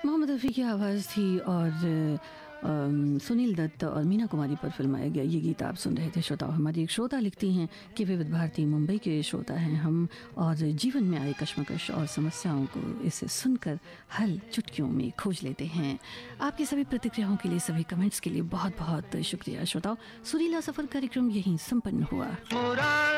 मोहम्मद रफ़ी की आवाज़ थी और सुनील दत्त और मीना कुमारी पर फिल्माया गया ये गीत आप सुन रहे थे। श्रोता, हमारी एक श्रोता लिखती हैं कि विविध भारती मुंबई के श्रोता हैं हम और जीवन में आए कश्मकश और समस्याओं को इसे सुनकर हल चुटकियों में खोज लेते हैं। आपकी सभी प्रतिक्रियाओं के लिए, सभी कमेंट्स के लिए बहुत बहुत शुक्रिया। श्रोताओं, सुरीला सफ़र कार्यक्रम यहीं संपन्न हुआ।